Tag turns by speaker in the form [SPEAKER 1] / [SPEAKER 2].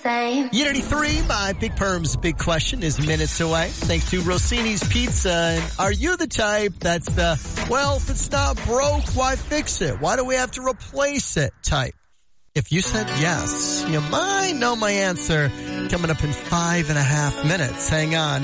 [SPEAKER 1] same.
[SPEAKER 2] Unity 3, my Big Perm's big question is minutes away. Thanks to Rossini's Pizza. And are you the type that's the, well, if it's not broke, why fix it? Why do we have to replace it type? If you said yes, you might know my answer coming up in 5.5 minutes. Hang on.